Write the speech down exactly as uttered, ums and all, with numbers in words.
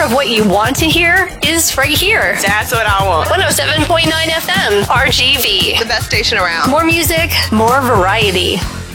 of what you want to hear is right here. That's what I want. one oh seven point nine F M, R G V. The best station around. More music, more variety.